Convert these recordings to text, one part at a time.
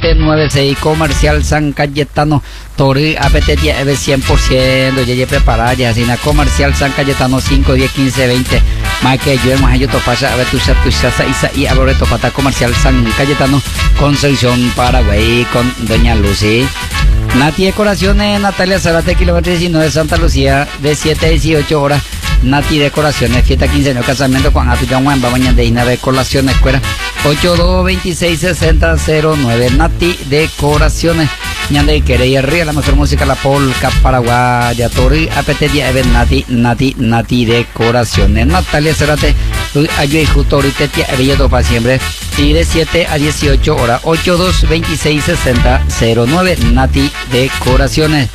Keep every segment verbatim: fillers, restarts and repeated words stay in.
siete nueve seis, Comercial San Cayetano, Tori, apetetia, Eve cien por ciento, ya ya preparada, ya así, Comercial San Cayetano, cinco, diez, quince, veinte, más que yo hemos hecho topasa, a ver tu ser, tu chaza, Isa, y ahora topata Comercial San Cayetano, Concepción, Paraguay, con Doña Lucy. Nati Decoraciones, Natalia Zarate, kilómetro diecinueve, Santa Lucía, de siete a dieciocho horas. Nati Decoraciones, fiesta quince años, casamiento con Atuyan Wamba, mañana de Ina Decoraciones, escuela ocho dos veintiséis sesenta cero nueve. Nati Decoraciones, ñande quiere y arriba la mejor música, la polka paraguaya, Tori, apetetia, Eben Nati, Nati, Nati Decoraciones. Natalia Cerate, ayuda justo ahorita, Evelleto para siempre, y de siete a dieciocho horas, ocho dos veintiséis sesenta cero nueve. Nati Decoraciones.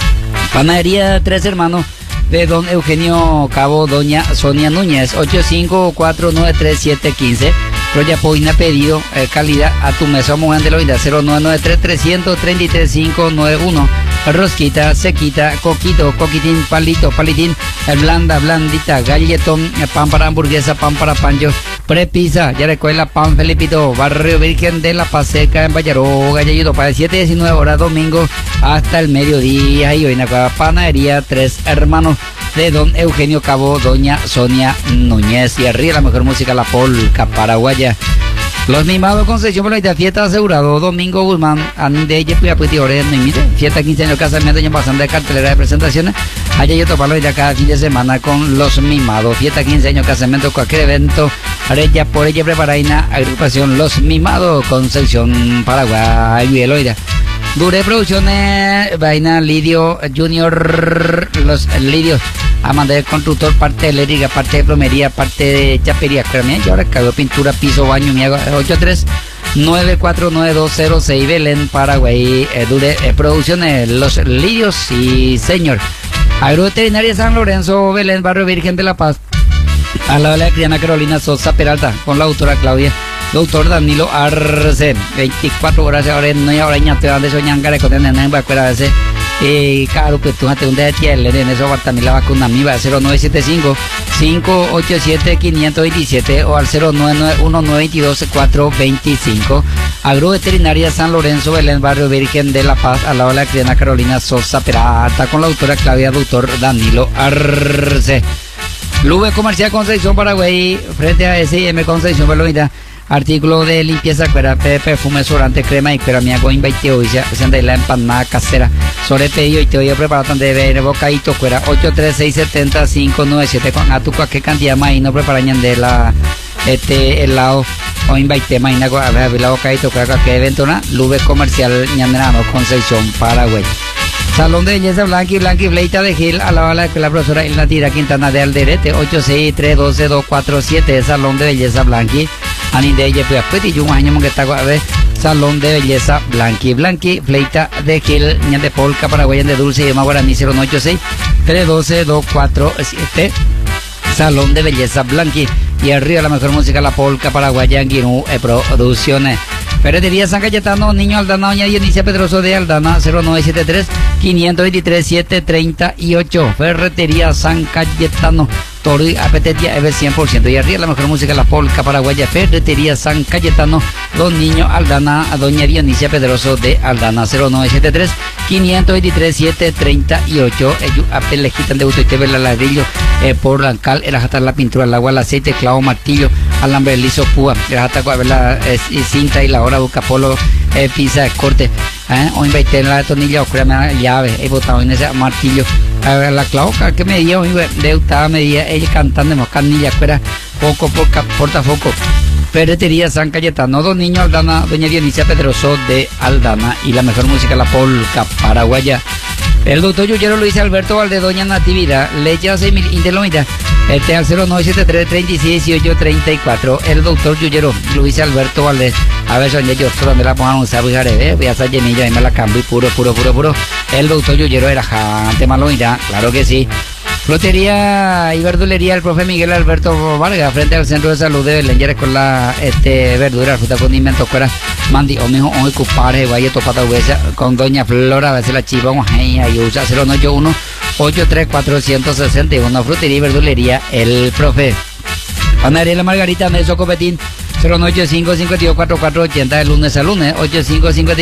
Panadería Tres Hermanos de Don Eugenio Cabo, Doña Sonia Núñez, ocho cinco cuatro nueve tres siete uno cinco. Roya Poina pedido, eh, calidad a tu mesa, mujer de la vida, cero nueve nueve tres tres tres tres cinco nueve uno. Rosquita, sequita, coquito, coquitín, palito, palitín, blanda, blandita, galletón, pan para hamburguesa, pan para pancho, prepisa, ya recuerda, pan Felipito, Barrio Virgen de la Paseca en Vallaró, Galleguito, para siete a diecinueve horas, domingo hasta el mediodía. Y hoy en la panadería Tres Hermanos de Don Eugenio Cabo, Doña Sonia Núñez. Y arriba la mejor música, la polka paraguaya. Los Mimados Concepción, por la fiesta asegurado, Domingo Guzmán, Ande Yepuya Puti Ore, no imite, fiesta quince años, casamiento, año pasando de cartelera de presentaciones, allá yo toparlo ya cada fin de semana con Los Mimados, fiesta quince años, casamiento, cualquier evento, ella por ella preparaina, agrupación Los Mimados, Concepción, Paraguay, Bieloida. Dure Producciones, Vaina Lidio Junior, Los Lidios, Amanda de constructor, parte de eléctrica, parte de plomería, parte de chapería, créame, yo ahora cago pintura, piso, baño, mi hago ocho tres nueve cuatro nueve dos cero seis, Belén, Paraguay. eh, Dure eh, Producciones, Los Lidios, y señor. Agroveterinaria San Lorenzo, Belén, Barrio Virgen de la Paz, a la de la criana Carolina Sosa Peralta, con la autora Claudia. Doctor Danilo Arce, veinticuatro horas ahora no hay ahora ya te van de soñar con el nene va a ese y claro que tú te un día en eso va también la vacuna mi va cero nueve siete cinco cinco ocho siete cinco dos siete o al cero nueve nueve uno nueve dos cuatro dos cinco. Agroveterinaria San Lorenzo, Belén, Barrio Virgen de la Paz, al lado de la criana Carolina Sosa Peralta, con la autora Claudia, doctor Danilo Arce. Lube Comercial Concepción, Paraguay, frente a S I M Concepción, Velocidad. Artículo de limpieza, cuera, perfume, sobrante, crema y cuera, mi agua invaiteo, y se anda la empanada casera. Sobre pedido y te voy a preparar donde ver bocadito, cuera, ocho tres seis siete cero cinco nueve siete. Con a tu cualquier cantidad más y no preparan de la, este, helado, o invaite, más y a ver, la bocadito, cuera, que evento, ¿no? Lube Comercial, Ñanderano, Concepción, Paraguay. Salón de Belleza Blanqui, Blanqui, Fleita de Gil, a la hora que la profesora Elna Tira Quintana de Alderete, ocho seis tres uno dos dos cuatro siete, Salón de Belleza Blanqui. Ani de ella pues pues y un año que está a ver Salón de Belleza Blanqui, Blanqui, Fleita de Gil, Ñan de Polka, Paraguayan de Dulce y de Maguaraní, cero nueve ocho seis tres uno dos dos cuatro siete, Salón de Belleza Blanqui. Y arriba la mejor música, la polka paraguaya, Guinú, eh, Producciones. Ferretería San Cayetano, Niño Aldana, Doña Dionisia Pedroso de Aldana, cero nueve siete tres cinco dos tres siete tres ocho. Ferretería San Cayetano, Tori, apetetia, Ever cien por ciento. Y arriba la mejor música, la polka paraguaya, Ferretería San Cayetano, Don Niño Aldana, Doña Dionisia Pedroso de Aldana, cero nueve siete tres cinco dos tres siete tres ocho. Ellos apelejitan de usted ve el ladrillo, eh, por la cal, el ajatar la pintura, el agua, el aceite, clavo, martillo, alambre liso, púa, el ajatar la eh, cinta y la hora busca polo, eh, pizza, corte, eh, o invertir en la tornilla, o créame la llave, he botado en ese martillo. A ver, la clavo, que me dio, de octava medida, ella cantando, de canilla, fuera, foco, porca, portafoco. Ferretería San Cayetano, Don Niño Aldana, Doña Dionisia Pedroso de Aldana, y la mejor música, la polka paraguaya. El doctor Yuyero Luis Alberto Valde, Doña Natividad, leche a seis mil indelomita, este al cero nueve siete tres tres seis dieciocho treinta y cuatro. El doctor Yuyero Luis Alberto Valde, a ver, soñé yo, donde la pongan un sapo y jarebe, voy a hacer llenillo, ahí me la cambio, puro, puro, puro, puro. El doctor Yuyero era jante malomita, claro que sí. Flotería y verdulería el profe Miguel Alberto Vargas, frente al centro de salud de Belén, con la este verdura, fruta, condimentos, fuera, mandi, o mijo, hoy cupare, vaya topata huesa, con doña Flora, a veces la chiva, ahí, ahí usa cero nueve ocho uno ocho tres cuatro seis uno. Frutería y verdulería el profe. Panadería La Margarita, Meso Copetín, cero nueve ocho cinco cinco dos cuatro cuatro ocho cero, de lunes a lunes, ocho cinco cinco